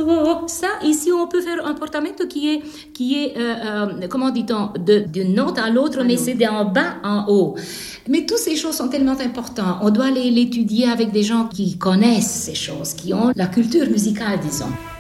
so. Ça, ici, on peut faire un portamento qui est comment dit-on, d'une note à l'autre, mais c'est d'en bas en haut. Mais toutes ces choses sont tellement importantes. On doit l'étudier avec des gens qui connaissent ces choses, qui ont la culture musicale, disons.